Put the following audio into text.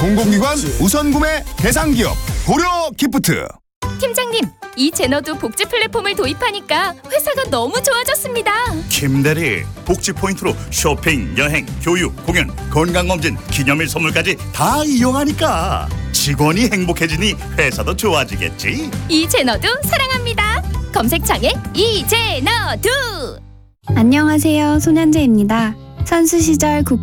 공공기관 우선구매 대상기업 고려기프트. 팀장님, 이 제너도 복지 플랫폼을 도입하니까 회사가 너무 좋아졌습니다. 김대리, 복지 포인트로 쇼핑, 여행, 교육, 공연, 건강검진, 기념일 선물까지 다 이용하니까 직원이 행복해지니 회사도 좋아지겠지. 이 제너도 사랑합니다. 검색창에 이 제너도. 안녕하세요. 손현재입니다. 선수 시절 국가